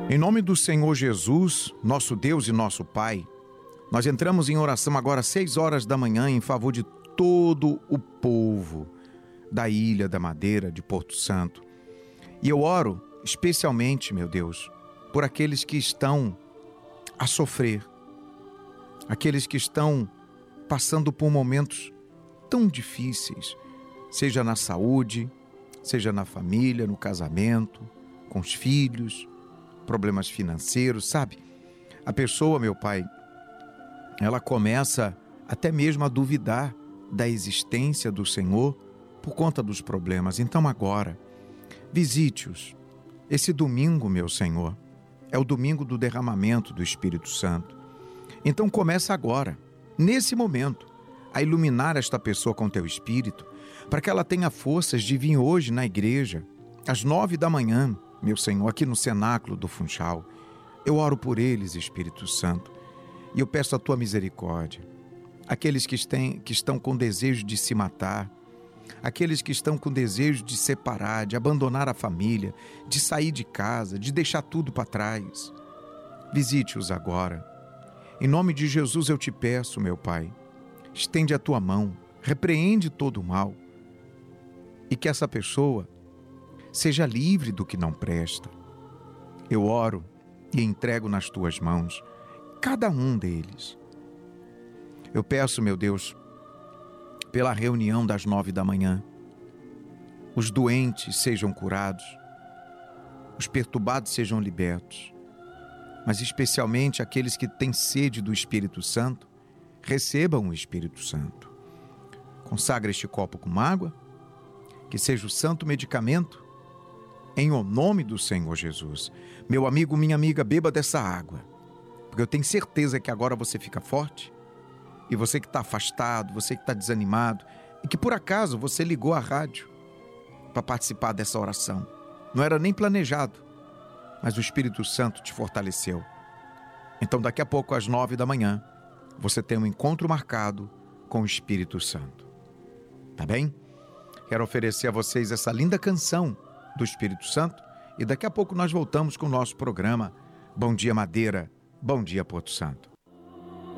Em nome do Senhor Jesus, nosso Deus e nosso Pai, nós entramos em oração agora às 6 horas da manhã em favor de todo o povo da Ilha da Madeira, de Porto Santo. E eu oro especialmente, meu Deus, por aqueles que estão a sofrer, aqueles que estão passando por momentos tão difíceis, seja na saúde, seja na família, no casamento, com os filhos, problemas financeiros, sabe? A pessoa, meu Pai, ela começa até mesmo a duvidar da existência do Senhor por conta dos problemas. Então agora, visite-os. Esse domingo, meu Senhor, é o domingo do derramamento do Espírito Santo. Então começa agora, nesse momento, a iluminar esta pessoa com teu Espírito, para que ela tenha forças de vir hoje na igreja, às 9 da manhã, meu Senhor, aqui no cenáculo do Funchal. Eu oro por eles, Espírito Santo, e eu peço a tua misericórdia. Aqueles que estão com desejo de se matar, aqueles que estão com desejo de separar, de abandonar a família, de sair de casa, de deixar tudo para trás. Visite-os agora. Em nome de Jesus eu te peço, meu Pai, estende a tua mão, repreende todo o mal e que essa pessoa seja livre do que não presta. Eu oro e entrego nas tuas mãos cada um deles. Eu peço, meu Deus, pela reunião das 9 da manhã, os doentes sejam curados, os perturbados sejam libertos, mas especialmente aqueles que têm sede do Espírito Santo, recebam o Espírito Santo. Consagra este copo com água, que seja o santo medicamento, em o nome do Senhor Jesus. Meu amigo, minha amiga, beba dessa água, porque eu tenho certeza que agora você fica forte. E você que está afastado, você que está desanimado, e que por acaso você ligou a rádio para participar dessa oração. Não era nem planejado, mas o Espírito Santo te fortaleceu. Então daqui a pouco, às 9 da manhã, você tem um encontro marcado com o Espírito Santo. Tá bem? Quero oferecer a vocês essa linda canção do Espírito Santo e daqui a pouco nós voltamos com o nosso programa Bom Dia Madeira, Bom Dia Porto Santo.